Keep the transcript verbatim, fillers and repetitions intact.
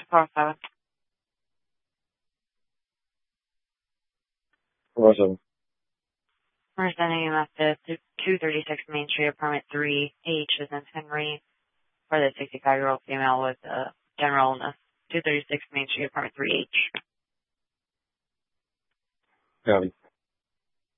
four seven. four seven. We're sending a message to two thirty-six Main Street, apartment three H is in Henry, for the sixty-five-year-old female with uh, general illness. two thirty-six Main Street, apartment three H. Copy.